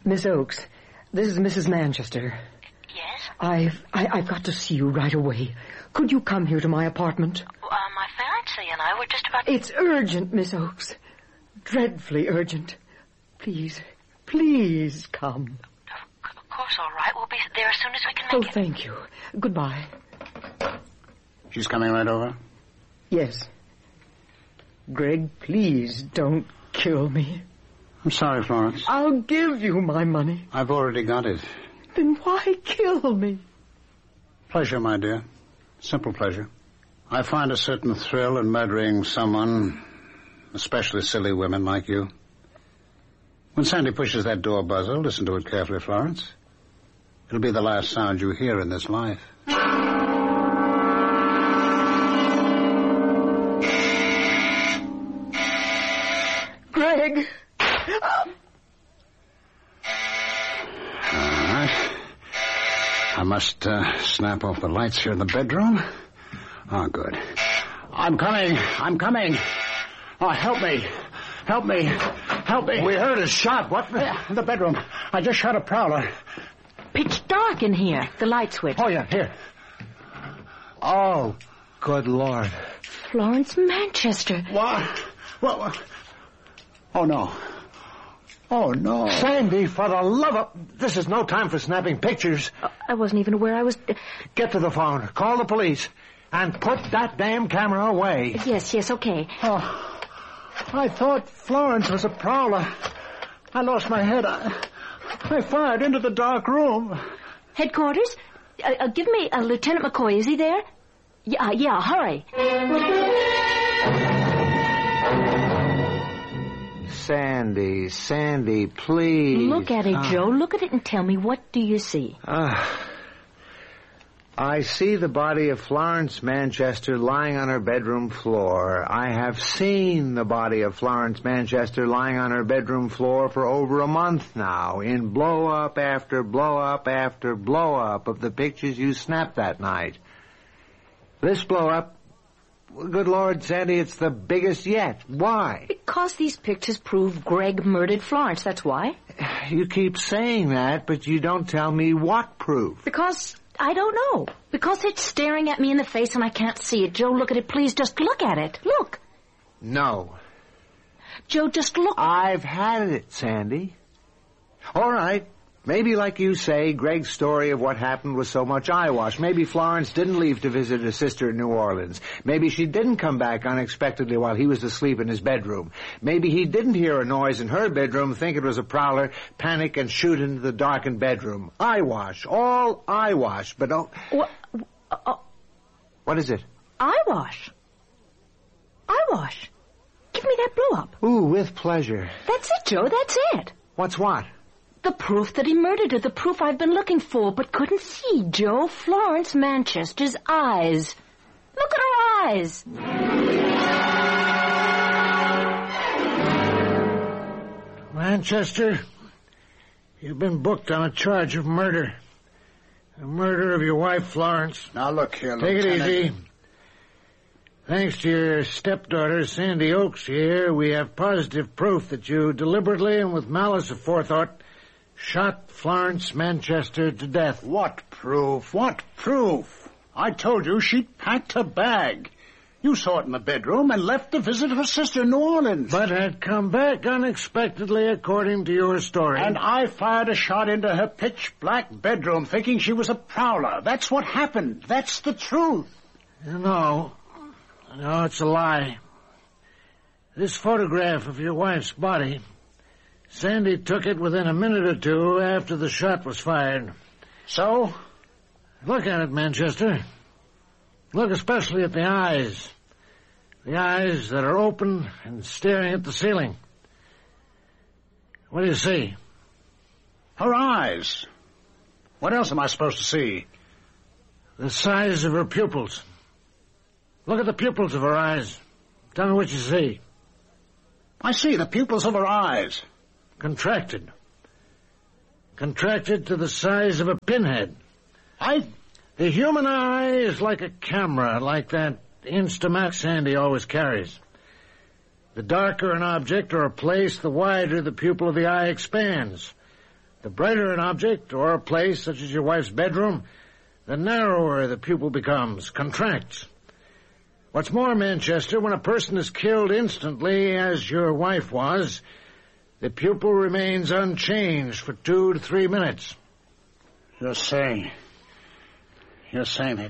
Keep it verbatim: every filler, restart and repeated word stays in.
Miss Oakes, this is Missus Manchester. Yes? I've, I, I've got to see you right away. Could you come here to my apartment? Uh, my fiancé and I were just about... It's urgent, Miss Oakes. Dreadfully urgent. Please, please come. Of course, all right. We'll be there as soon as we can Oh, make it. thank you. Goodbye. She's coming right over? Yes. Greg, please don't kill me. I'm sorry, Florence. I'll give you my money. I've already got it. Then why kill me? Pleasure, my dear. Simple pleasure. I find a certain thrill in murdering someone, especially silly women like you. When Sandy pushes that door buzzer, listen to it carefully, Florence. It'll be the last sound you hear in this life. Greg! All right. I must uh, snap off the lights here in the bedroom. Oh, good. I'm coming. I'm coming. Oh, help me. Help me. Help me. We heard a shot. What? Yeah, in the bedroom. I just shot a prowler. Pitch dark in here. The light switch. Oh, yeah, here. Oh, good Lord. Florence Manchester. What? What? what? Oh, no. Oh, no. Sandy, for the love of... This is no time for snapping pictures. Uh, I wasn't even aware I was... Get to the phone. Call the police. And put that damn camera away. Yes, yes, okay. Oh, I thought Florence was a prowler. I lost my head. I, I fired into the dark room. Headquarters? Uh, uh, give me uh, Lieutenant McCoy. Is he there? Yeah, yeah, hurry. Sandy, Sandy, please. Look at it, uh, Joe. Look at it and tell me, what do you see? Uh, I see the body of Florence Manchester lying on her bedroom floor. I have seen the body of Florence Manchester lying on her bedroom floor for over a month now, in blow-up after blow-up after blow-up of the pictures you snapped that night. This blow-up, good Lord, Sandy, it's the biggest yet. Why? Because these pictures prove Greg murdered Florence, that's why. You keep saying that, but you don't tell me what proof. Because... I don't know. Because it's staring at me in the face and I can't see it. Joe, look at it. Please, just look at it. Look. No. Joe, just look. I've had it, Sandy. All right. Maybe, like you say, Greg's story of what happened was so much eyewash. Maybe Florence didn't leave to visit her sister in New Orleans. Maybe she didn't come back unexpectedly while he was asleep in his bedroom. Maybe he didn't hear a noise in her bedroom, think it was a prowler, panic, and shoot into the darkened bedroom. Eyewash. All eyewash. But oh... What? Uh, what is it? Eyewash. Eyewash. Give me that blow-up. Ooh, with pleasure. That's it, Joe. That's it. What's what? The proof that he murdered her, the proof I've been looking for, but couldn't see, Joe. Florence Manchester's eyes. Look at her eyes. Manchester, you've been booked on a charge of murder. The murder of your wife, Florence. Now, look here, Take Lieutenant. it easy. Thanks to your stepdaughter, Sandy Oakes, here, we have positive proof that you deliberately and with malice aforethought shot Florence Manchester to death. What proof? What proof? I told you she'd packed her bag. You saw it in the bedroom and left to visit her sister in New Orleans. But had come back unexpectedly, according to your story. And I fired a shot into her pitch-black bedroom, thinking she was a prowler. That's what happened. That's the truth. No. No, it's a lie. This photograph of your wife's body, Sandy took it within a minute or two after the shot was fired. So? Look at it, Manchester. Look especially at the eyes. The eyes that are open and staring at the ceiling. What do you see? Her eyes. What else am I supposed to see? The size of her pupils. Look at the pupils of her eyes. Tell me what you see. I see the pupils of her eyes. Contracted. Contracted to the size of a pinhead. I... The human eye is like a camera, like that Instamax Sandy always carries. The darker an object or a place, the wider the pupil of the eye expands. The brighter an object or a place, such as your wife's bedroom, the narrower the pupil becomes, contracts. What's more, Manchester, when a person is killed instantly, as your wife was, the pupil remains unchanged for two to three minutes. You're saying... You're saying that